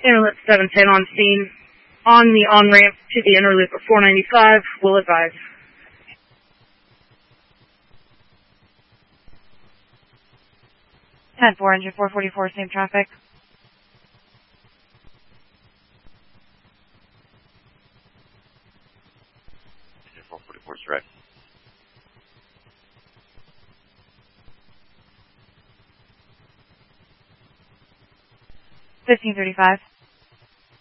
Interloop 710 on scene. On the on-ramp to the Interloop of 495, will advise. Ten 400, 444, same traffic. Engine 444 is direct. $15.35.